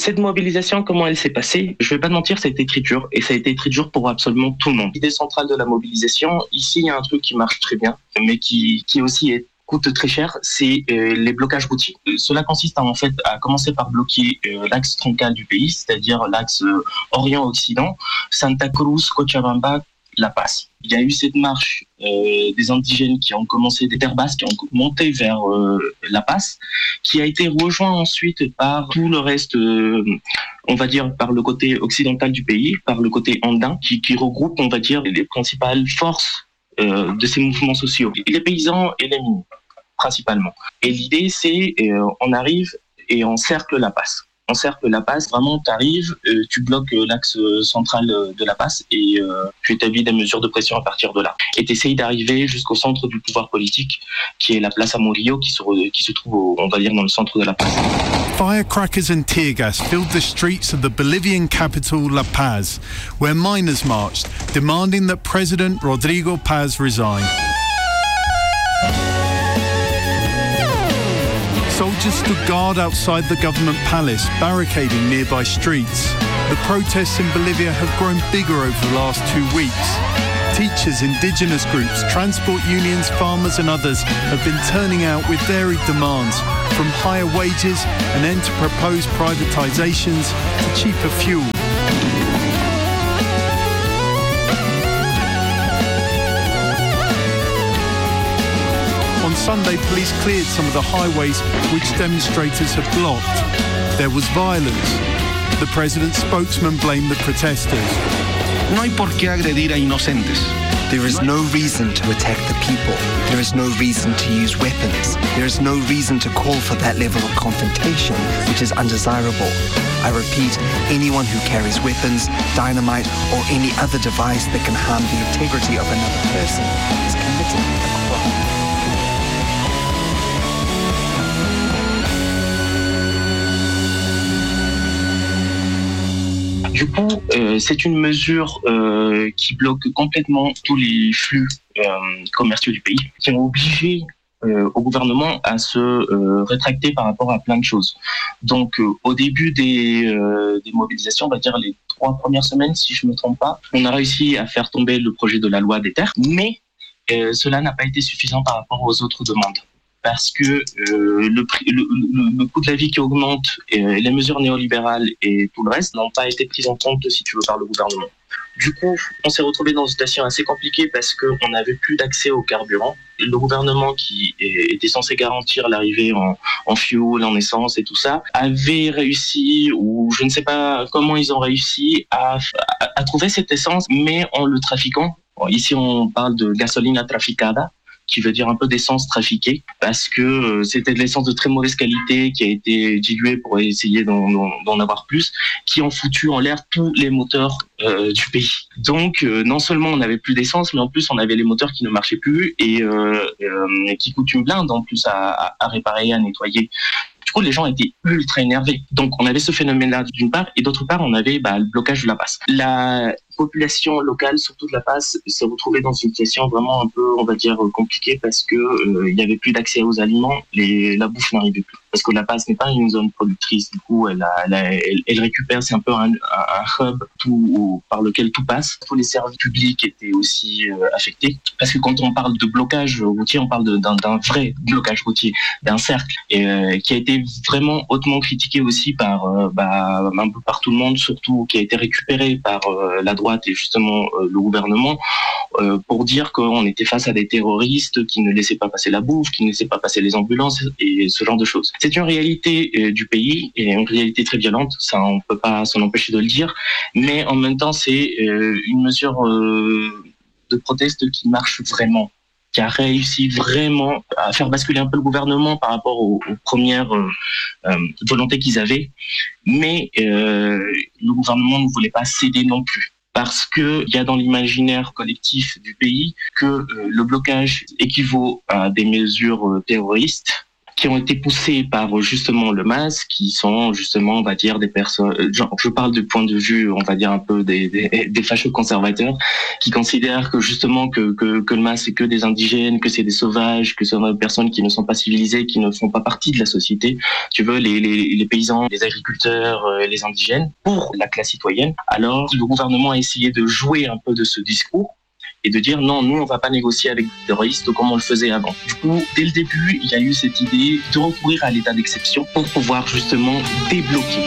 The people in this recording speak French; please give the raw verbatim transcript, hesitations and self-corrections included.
Cette mobilisation, comment elle s'est passée? Je vais pas te mentir, ça a été très dur, et ça a été très dur pour absolument tout le monde. L'idée centrale de la mobilisation, ici, il y a un truc qui marche très bien, mais qui, qui aussi est coûte très cher, c'est euh, les blocages routiers. Euh, cela consiste à, en fait à commencer par bloquer euh, l'axe troncal du pays, c'est-à-dire l'axe euh, Orient-Occident, Santa Cruz, Cochabamba, La Paz. Il y a eu cette marche euh, des indigènes qui ont commencé des terres basses, qui ont monté vers euh, La Paz, qui a été rejoint ensuite par tout le reste, euh, on va dire par le côté occidental du pays, par le côté andin, qui, qui regroupe, on va dire, les principales forces euh, de ces mouvements sociaux, les paysans et les mines, principalement. Et l'idée, c'est euh, on arrive et on cercle La Paz. On cercle La Paz, vraiment, tu arrives, euh, tu bloques euh, l'axe central euh, de La Paz et euh, tu établis des mesures de pression à partir de là. Et tu essayes d'arriver jusqu'au centre du pouvoir politique, qui est la Place Murillo, qui se, re, qui se trouve, au, on va dire, dans le centre de La Paz. Firecrackers and tear gas filled the streets of the Bolivian capital, La Paz, where miners marched, demanding that President Rodrigo Paz resign. Soldiers stood guard outside the government palace, barricading nearby streets. The protests in Bolivia have grown bigger over the last two weeks. Teachers, indigenous groups, transport unions, farmers and others have been turning out with varied demands, from higher wages and end to proposed privatisations to cheaper fuel. On Sunday, police cleared some of the highways which demonstrators had blocked. There was violence. The president's spokesman blamed the protesters. No hay por qué agredir a inocentes. There is no reason to attack the people. There is no reason to use weapons. There is no reason to call for that level of confrontation, which is undesirable. I repeat, anyone who carries weapons, dynamite, or any other device that can harm the integrity of another person is committing a crime. Du coup, euh, c'est une mesure euh, qui bloque complètement tous les flux euh, commerciaux du pays, qui ont obligé euh, au gouvernement à se euh, rétracter par rapport à plein de choses. Donc, euh, au début des, euh, des mobilisations, on va dire les trois premières semaines, si je ne me trompe pas, on a réussi à faire tomber le projet de la loi des terres, mais euh, cela n'a pas été suffisant par rapport aux autres demandes. Parce que euh, le, prix, le, le, le coût de la vie qui augmente, et les mesures néolibérales et tout le reste n'ont pas été prises en compte, si tu veux, par le gouvernement. Du coup, on s'est retrouvé dans une situation assez compliquée parce qu'on n'avait plus d'accès au carburant. Le gouvernement, qui était censé garantir l'arrivée en, en fuel, en essence et tout ça, avait réussi, ou je ne sais pas comment ils ont réussi, à, à, à trouver cette essence, mais en le trafiquant. Bon, ici, on parle de gasolina traficada, qui veut dire un peu d'essence trafiquée, parce que euh, c'était de l'essence de très mauvaise qualité qui a été diluée pour essayer d'en, d'en, d'en avoir plus, qui ont foutu en l'air tous les moteurs euh, du pays. Donc, euh, non seulement on n'avait plus d'essence, mais en plus on avait les moteurs qui ne marchaient plus et euh, euh, qui coûtent une blinde en plus à, à, à réparer, à nettoyer. Du coup, les gens étaient ultra énervés. Donc, on avait ce phénomène-là d'une part, et d'autre part, on avait bah, le blocage de La Paz. La population locale, surtout de La Paz, s'est retrouvée dans une situation vraiment un peu, on va dire, compliquée parce que euh, il y avait plus d'accès aux aliments, les, la bouffe n'arrivait plus. Parce que La Paz n'est pas une zone productrice, du coup, elle, a, elle, a, elle, elle récupère, c'est un peu un, un hub tout, par lequel tout passe. Tous les services publics étaient aussi euh, affectés. Parce que quand on parle de blocage routier, on parle de, d'un, d'un vrai blocage routier, d'un cercle, et, euh, qui a été vraiment hautement critiqué aussi par, euh, bah, un peu par tout le monde, surtout qui a été récupéré par euh, la droite et justement euh, le gouvernement, euh, pour dire qu'on était face à des terroristes qui ne laissaient pas passer la bouffe, qui ne laissaient pas passer les ambulances et ce genre de choses. C'est une réalité euh, du pays et une réalité très violente, ça on peut pas s'en empêcher de le dire, mais en même temps c'est euh, une mesure euh, de proteste qui marche vraiment, qui a réussi vraiment à faire basculer un peu le gouvernement par rapport aux, aux premières euh, euh, volontés qu'ils avaient, mais euh, le gouvernement ne voulait pas céder non plus. Parce qu'il y a dans l'imaginaire collectif du pays que euh, le blocage équivaut à des mesures euh, terroristes qui ont été poussés par justement le M A S, qui sont justement, on va dire, des personnes, genre, je parle du point de vue, on va dire un peu des, des, des fâcheux conservateurs, qui considèrent que justement que, que, que le M A S c'est que des indigènes, que c'est des sauvages, que ce sont des personnes qui ne sont pas civilisées, qui ne font pas partie de la société. Tu veux, les, les, les paysans, les agriculteurs, les indigènes, pour la classe citoyenne. Alors, le gouvernement a essayé de jouer un peu de ce discours et de dire non, nous on va pas négocier avec les terroristes comme on le faisait avant. Du coup, dès le début, il y a eu cette idée de recourir à l'état d'exception pour pouvoir justement débloquer